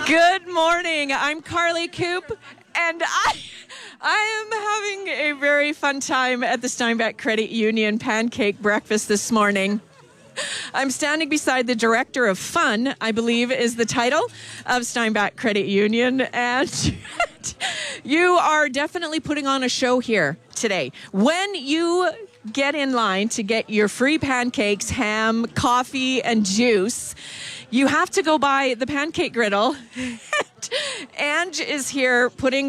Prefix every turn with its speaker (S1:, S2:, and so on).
S1: Good morning. I'm Carly Coop, and I am having a very fun time at the Steinbach Credit Union pancake breakfast this morning. I'm standing beside the Director of Fun, I believe is the title of Steinbach Credit Union, and you are definitely putting on a show here today. When you get in line to get your free pancakes, ham, coffee, and juice, you have to go by the pancake griddle. Ange is here putting